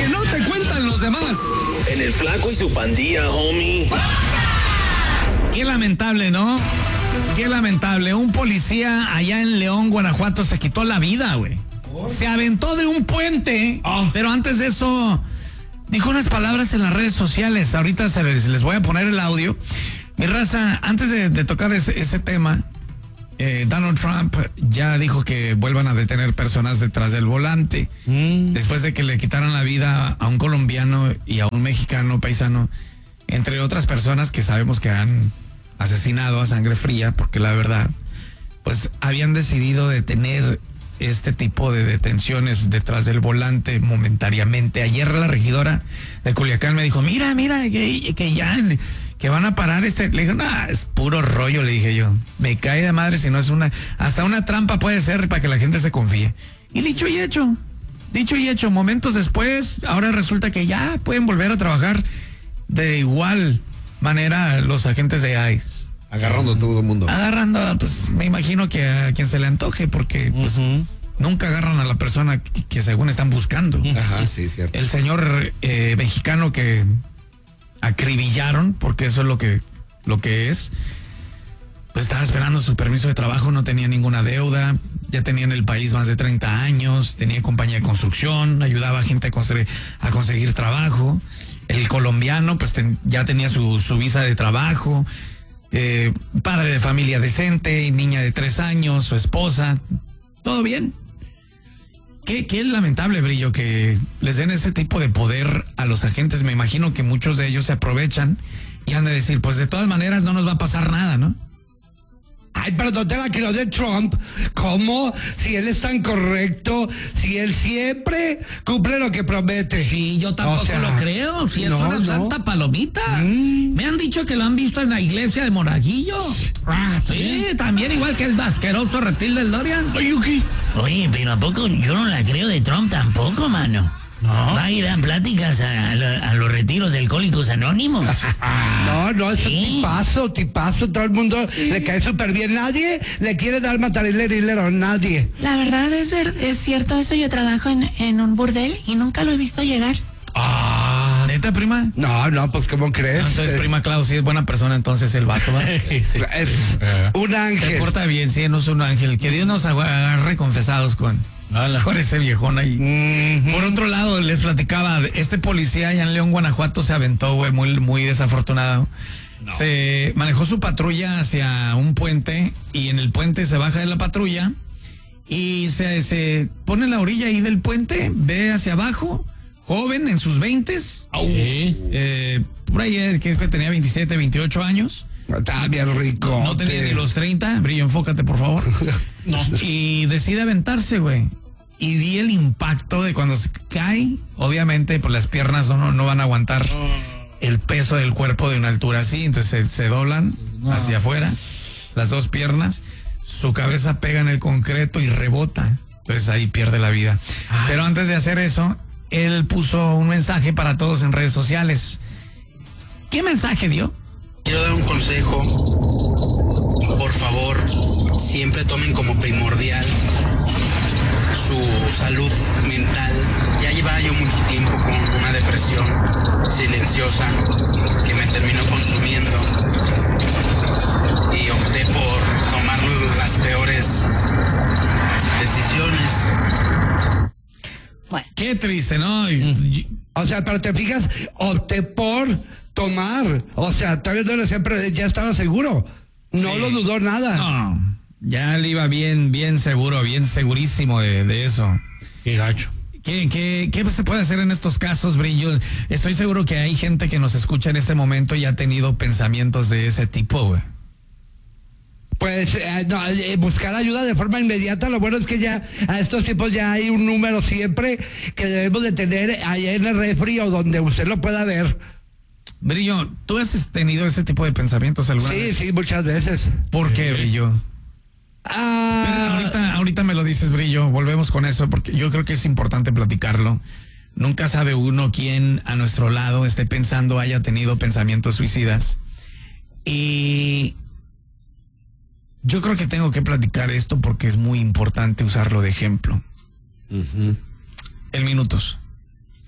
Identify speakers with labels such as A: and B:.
A: no te cuentan los demás.
B: En el Flaco y su pandilla, homie.
C: Qué lamentable, ¿no? Qué lamentable. Un policía allá en León, Guanajuato, se quitó la vida, güey. Se aventó de un puente, pero antes de eso dijo unas palabras en las redes sociales. Ahorita les voy a poner el audio. Mi raza, antes de tocar ese tema, Donald Trump ya dijo que vuelvan a detener personas detrás del volante. Después de que le quitaran la vida a un colombiano y a un mexicano paisano, entre otras personas que sabemos que han asesinado a sangre fría, porque la verdad, pues habían decidido detener este tipo de detenciones detrás del volante momentáneamente. Ayer la regidora de Culiacán me dijo, mira, que ya, que van a parar Le dije, no, es puro rollo, le dije yo. Me cae de madre si no es hasta una trampa puede ser para que la gente se confíe. Y dicho y hecho, momentos después, ahora resulta que ya pueden volver a trabajar de igual manera los agentes de ICE.
D: Agarrando a todo el mundo.
C: Pues me imagino que a quien se le antoje, porque pues nunca agarran a la persona que según están buscando.
D: Ajá, sí, cierto.
C: El señor mexicano que acribillaron, porque eso es lo que es, pues estaba esperando su permiso de trabajo, no tenía ninguna deuda, ya tenía en el país más de 30 años, tenía compañía de construcción, ayudaba a gente a conseguir trabajo. El colombiano pues ya tenía su visa de trabajo, padre de familia decente, niña de 3 años, su esposa, todo bien. Qué lamentable, Brillo, que les den ese tipo de poder a los agentes. Me imagino que muchos de ellos se aprovechan y han de decir, pues de todas maneras no nos va a pasar nada, ¿no?
E: Ay, pero no te la creo de Trump. ¿Cómo? Si él es tan correcto, si él siempre cumple lo que promete.
C: Sí, yo tampoco lo creo. Si es una santa palomita. Me han dicho que lo han visto en la iglesia de Monaguillo. Sí, también igual que el asqueroso reptil del Dorian.
F: Oye, pero ¿a poco yo no la creo de Trump tampoco, mano? No. ¿Va a ir a pláticas a los retiros de Alcohólicos Anónimos?
E: No, es
F: ¿Sí?
E: un tipazo, todo el mundo le cae súper bien. Nadie le quiere dar matarilero, nadie.
G: La verdad es cierto eso. Yo trabajo en un burdel y nunca lo he visto llegar.
C: ¿Neta, prima?
E: No, pues ¿cómo crees?
C: Entonces, prima Clau, sí es buena persona, entonces el vato, ¿va?
E: Es un ángel.
C: Se porta bien, sí, no es un ángel. Que Dios nos agarre confesados con ese viejón ahí. Por otro lado, les platicaba, este policía allá en León, Guanajuato, se aventó, güey, muy desafortunado. Se manejó su patrulla hacia un puente y en el puente se baja de la patrulla y se pone en la orilla ahí del puente, ve hacia abajo, joven, en sus 20s, por ahí que tenía 27, 28 años.
E: Está bien rico.
C: No tenía ni los 30, Brillo, enfócate, por favor. Y decide aventarse, güey. Y di el impacto de cuando se cae, obviamente, pues las piernas no van a aguantar el peso del cuerpo de una altura así, entonces se doblan hacia afuera, las dos piernas, su cabeza pega en el concreto y rebota, entonces ahí pierde la vida. Pero antes de hacer eso, él puso un mensaje para todos en redes sociales. ¿Qué mensaje dio?
H: Quiero dar un consejo. Por favor, siempre tomen como primordial su salud mental. Ya llevaba yo mucho tiempo con una depresión silenciosa que me terminó consumiendo y opté por tomar las peores decisiones.
C: Bueno, qué triste, ¿no?
E: O sea, pero te fijas, opté por tomar. O sea, todavía no siempre ya estaba seguro. No lo dudó nada.
C: No, ya le iba bien seguro, bien segurísimo de eso.
D: Qué gacho.
C: ¿Qué se puede hacer en estos casos, Brillo? Estoy seguro que hay gente que nos escucha en este momento y ha tenido pensamientos de ese tipo, güey.
E: Pues buscar ayuda de forma inmediata. Lo bueno es que ya a estos tipos ya hay un número siempre que debemos de tener allá en el refri o donde usted lo pueda ver.
C: Brillo, ¿tú has tenido ese tipo de pensamientos alguna vez?
E: Sí, muchas veces.
C: ¿Por qué, Brillo? Pero ahorita me lo dices, Brillo, volvemos con eso porque yo creo que es importante platicarlo. Nunca sabe uno quién a nuestro lado esté pensando, haya tenido pensamientos suicidas. Y yo creo que tengo que platicar esto porque es muy importante usarlo de ejemplo. En minutos.